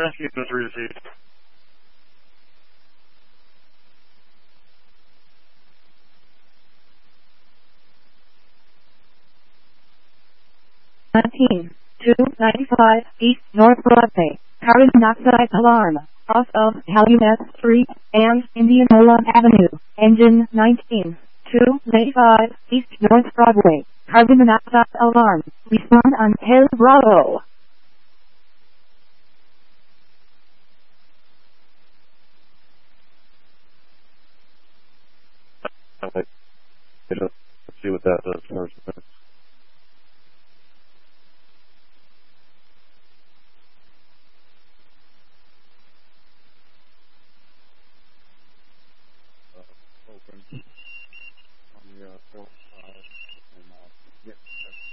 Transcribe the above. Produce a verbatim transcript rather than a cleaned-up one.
rescue was received. nineteen, two ninety-five East North Broadway, carbon monoxide alarm, off of Calumet Street and Indianola Avenue, engine nineteen, two ninety-five East North Broadway, carbon monoxide alarm, respond on Hill Bravo. Let's see what that does first. Open on the uh, fourth side. And, uh, yeah,